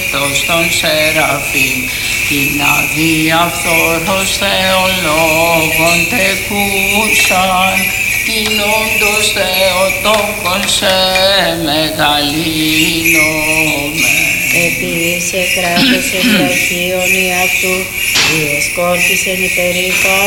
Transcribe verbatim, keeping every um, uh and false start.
Εκτός των Σεραφείμ, την αδιαφθόρος θεολόγων τεκούσαν, την όντως Θεοτόκον σε μεγαλύνομαι. Επίσης κράτος ευλογίων αυτού, διεσκόρπισεν υπερήφα